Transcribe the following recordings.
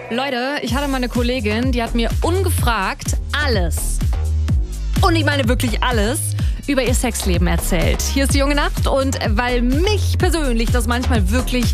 Leute, ich hatte mal eine Kollegin, die hat mir ungefragt alles, und ich meine wirklich alles, über ihr Sexleben erzählt. Hier ist die junge Nacht und weil mich persönlich das manchmal wirklich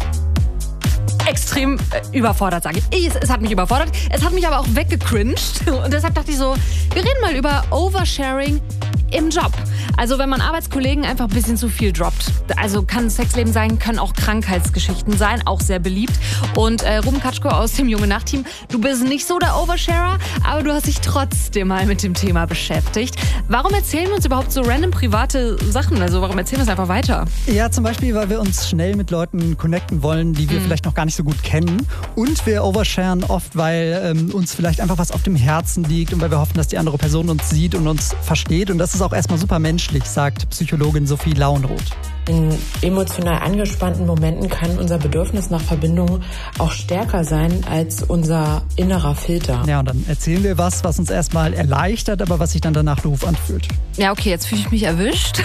extrem überfordert, sage ich. Es hat mich überfordert, es hat mich aber auch weggecringed und deshalb dachte ich so, wir reden mal über Oversharing im Job. Also wenn man Arbeitskollegen einfach ein bisschen zu viel droppt. Also kann Sexleben sein, können auch Krankheitsgeschichten sein, auch sehr beliebt. Und Ruben Katschko aus dem Junge Nacht-Team, du bist nicht so der Oversharer, aber du hast dich trotzdem mal mit dem Thema beschäftigt. Warum erzählen wir uns überhaupt so random private Sachen? Also warum erzählen wir es einfach weiter? Ja, zum Beispiel, weil wir uns schnell mit Leuten connecten wollen, die wir vielleicht noch gar nicht so gut kennen. Und wir oversharen oft, weil uns vielleicht einfach was auf dem Herzen liegt und weil wir hoffen, dass die andere Person uns sieht und uns versteht. Und das ist auch erstmal super menschlich, sagt Psychologin Sophie Lauenroth. In emotional angespannten Momenten kann unser Bedürfnis nach Verbindung auch stärker sein als unser innerer Filter. Ja, und dann erzählen wir was uns erstmal erleichtert, aber was sich dann danach doof anfühlt. Ja, okay, jetzt fühle ich mich erwischt.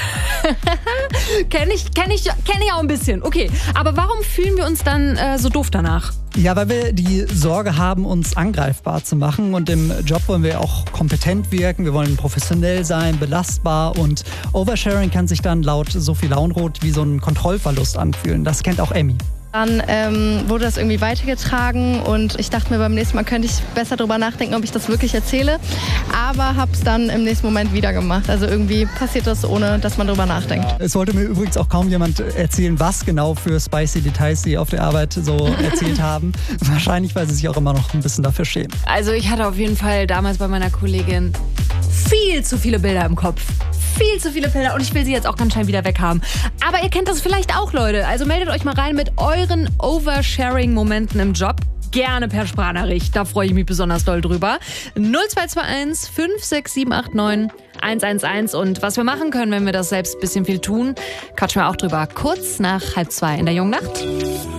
Kenn ich auch ein bisschen. Okay, aber warum fühlen wir uns dann so doof danach? Ja, weil wir die Sorge haben, uns angreifbar zu machen. Und im Job wollen wir auch kompetent wirken. Wir wollen professionell sein, belastbar. Und Oversharing kann sich dann laut Sophie Lauenroth wie so ein Kontrollverlust anfühlen. Das kennt auch Emmy. Dann wurde das irgendwie weitergetragen und ich dachte mir, beim nächsten Mal könnte ich besser darüber nachdenken, ob ich das wirklich erzähle. Aber habe es dann im nächsten Moment wieder gemacht. Also irgendwie passiert das, ohne dass man darüber nachdenkt. Es wollte mir übrigens auch kaum jemand erzählen, was genau für spicy Details sie auf der Arbeit so erzählt haben. Wahrscheinlich, weil sie sich auch immer noch ein bisschen dafür schämen. Also ich hatte auf jeden Fall damals bei meiner Kollegin viel zu viele Bilder im Kopf. Viel zu viele Bilder und ich will sie jetzt auch ganz schnell wieder weghaben. Aber ihr kennt das vielleicht auch, Leute. Also meldet euch mal rein mit euren Oversharing-Momenten im Job. Gerne per Sprachnachricht, da freue ich mich besonders doll drüber. 0221 56789 111. Und was wir machen können, wenn wir das selbst ein bisschen viel tun, quatschen wir auch drüber. Kurz nach 1:30 in der Jungen Nacht.